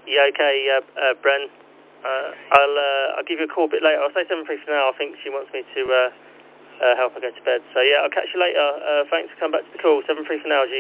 Yeah, okay, Bren. I'll give you a call a bit later. I'll say 7:30 for now. I think she wants me to help her go to bed. So yeah, I'll catch you later. Thanks for coming back to the call. 7:30 for now, G.